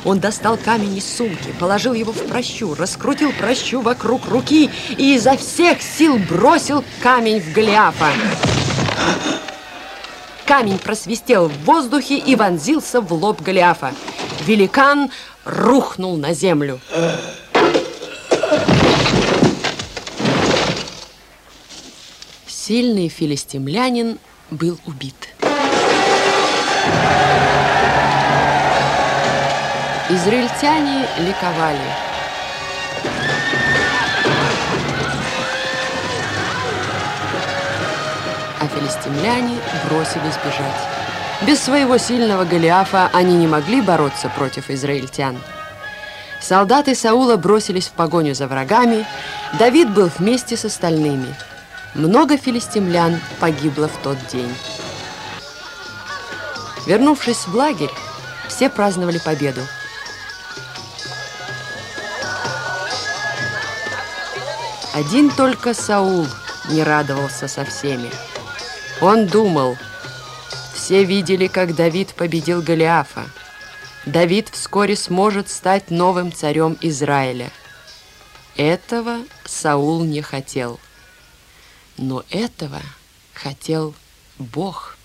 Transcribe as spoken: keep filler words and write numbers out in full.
Он достал камень из сумки, положил его в пращу, раскрутил пращу вокруг руки и изо всех сил бросил камень в Голиафа. Камень просвистел в воздухе и вонзился в лоб Голиафа. Великан рухнул на землю. Сильный филистимлянин был убит. Израильтяне ликовали. А филистимляне бросились бежать. Без своего сильного Голиафа они не могли бороться против израильтян. Солдаты Саула бросились в погоню за врагами. Давид был вместе с остальными. Много филистимлян погибло в тот день. Вернувшись в лагерь, все праздновали победу. Один только Саул не радовался со всеми. Он думал, все видели, как Давид победил Голиафа. Давид вскоре сможет стать новым царем Израиля. Этого Саул не хотел. Но этого хотел Бог.